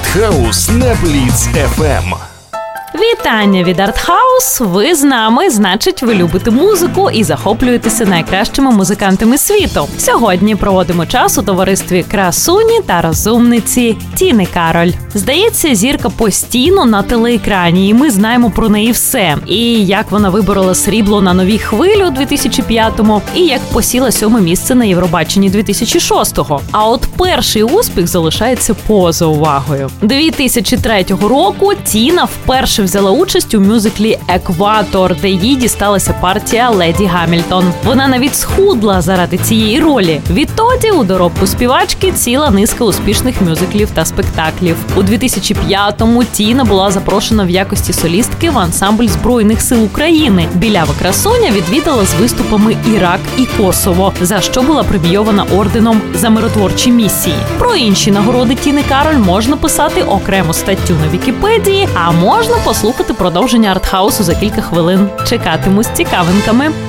Артхаус на Бліц FM. Вітання від Артхаус! Ви з нами, значить, ви любите музику і захоплюєтеся найкращими музикантами світу. Сьогодні проводимо час у товаристві красуні та розумниці Тіни Кароль. Здається, зірка постійно на телеекрані, і ми знаємо про неї все. І як вона виборола срібло на «Новій хвилі» у 2005-му, і як посіла 7-е місце на Євробаченні 2006-го. А от перший успіх залишається поза увагою. 2003 року Тіна вперше взяла участь у мюзиклі «Екватор», де їй дісталася партія Леді Гамільтон. Вона навіть схудла заради цієї ролі. Відтоді у доробку співачки ціла низка успішних мюзиклів та спектаклів. У 2005-му Тіна була запрошена в якості солістки в ансамбль Збройних сил України. Білява красуня відвідала з виступами Ірак і Косово, за що була премійована орденом за миротворчі місії. Про інші нагороди Тіни Кароль можна писати окрему статтю на Вікіпедії, а можна послухати продовження Артхаусу за кілька хвилин. Чекатиму з цікавинками.